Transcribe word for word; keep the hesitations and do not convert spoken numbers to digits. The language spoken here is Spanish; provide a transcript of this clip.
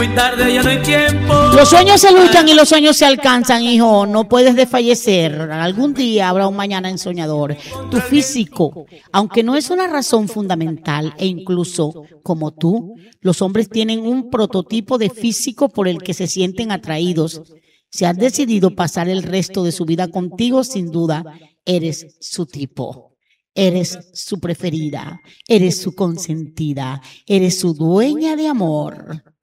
muy tarde, ya no hay tiempo. Los sueños se luchan y los sueños se alcanzan, hijo. No puedes desfallecer. Algún día habrá un mañana ensoñador. Tu físico, aunque no es una razón fundamental, e incluso como tú, los hombres tienen un prototipo de físico por el que se sienten atraídos. Si has decidido pasar el resto de su vida contigo, sin duda, eres su tipo. Eres su preferida, eres su consentida, eres su dueña de amor.